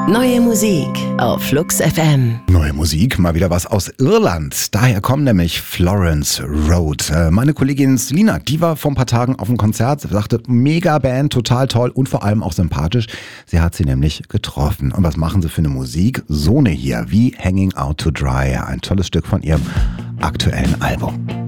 Neue Musik auf Flux FM. Neue Musik, mal wieder was aus Irland. Daher kommt nämlich Florence Road. Meine Kollegin Selina, die war vor ein paar Tagen auf einem Konzert, sagte, mega Band, total toll und vor allem auch sympathisch. Sie hat sie nämlich getroffen. Und was machen sie für eine Musik? So eine hier, wie Hanging Out to Dry, ein tolles Stück von ihrem aktuellen Album.